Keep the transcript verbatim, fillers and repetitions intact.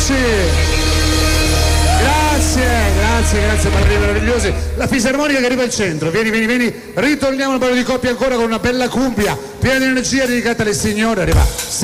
amici. Grazie, grazie, grazie, ballerini meravigliosi. La fisarmonica che arriva al centro. Vieni, vieni, vieni. Ritorniamo un paio di coppie ancora con una bella cumbia piena di energia dedicata alle signore. Arriva